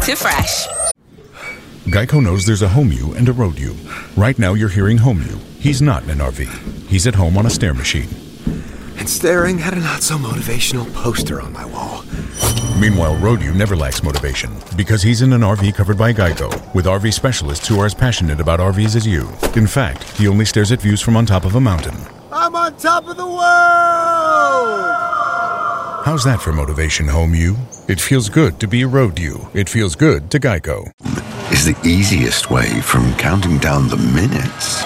to fresh. Geico knows there's a home you and a road you. Right now you're hearing home you. He's not in an RV. He's at home on a stair machine. And staring at a not-so-motivational poster on my wall. Meanwhile, road you never lacks motivation because he's in an RV covered by Geico with RV specialists who are as passionate about RVs as you. In fact, he only stares at views from on top of a mountain. I'm on top of the world! How's that for motivation, home you? It feels good to be a road you. It feels good to Geico. Is the easiest way from counting down the minutes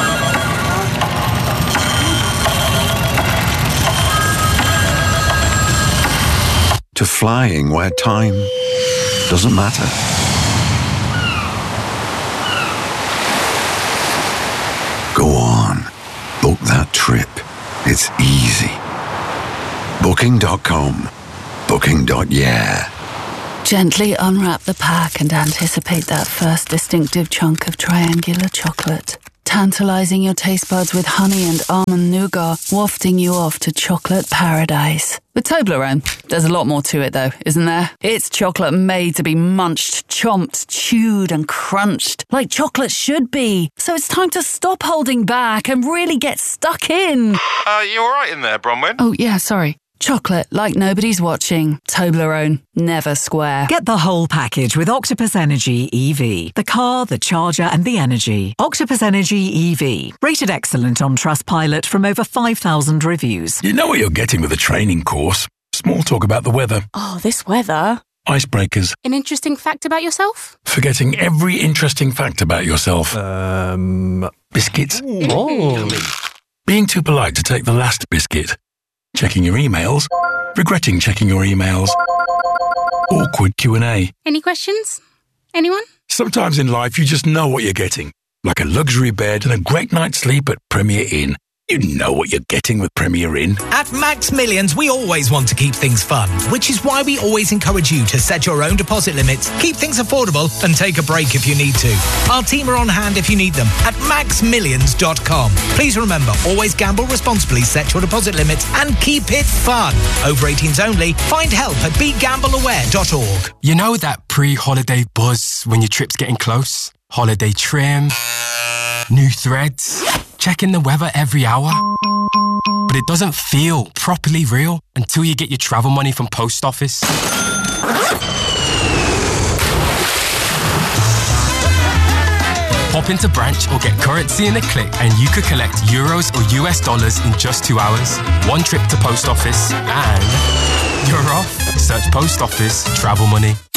to flying where time doesn't matter. Go on, book that trip. It's easy. Booking.com. Booking.yeah. Gently unwrap the pack and anticipate that first distinctive chunk of triangular chocolate, tantalizing your taste buds with honey and almond nougat, wafting you off to chocolate paradise. With Toblerone, there's a lot more to it though, isn't there? It's chocolate made to be munched, chomped, chewed and crunched, like chocolate should be. So it's time to stop holding back and really get stuck in. You alright in there, Bronwyn? Oh yeah, sorry. Chocolate like nobody's watching. Toblerone, never square. Get the whole package with Octopus Energy EV. The car, the charger and the energy. Octopus Energy EV. Rated excellent on Trustpilot from over 5,000 reviews. You know what you're getting with a training course. Small talk about the weather. Oh, this weather. Icebreakers. An interesting fact about yourself? Forgetting every interesting fact about yourself. Biscuits. Oh. Being too polite to take the last biscuit. Checking your emails. Regretting checking your emails. Awkward Q&A. Any questions? Anyone? Sometimes in life you just know what you're getting. Like a luxury bed and a great night's sleep at Premier Inn. You know what you're getting with Premier Inn. At Max Millions, we always want to keep things fun, which is why we always encourage you to set your own deposit limits, keep things affordable, and take a break if you need to. Our team are on hand if you need them at maxmillions.com. Please remember, always gamble responsibly, set your deposit limits, and keep it fun. Over 18s only. Find help at begambleaware.org. You know that pre-holiday buzz when your trip's getting close? Holiday trim, new threads, checking the weather every hour. But it doesn't feel properly real until you get your travel money from Post Office. Pop into branch or get currency in a click and you could collect euros or US dollars in just 2 hours. One trip to Post Office and you're off. Search Post Office Travel Money.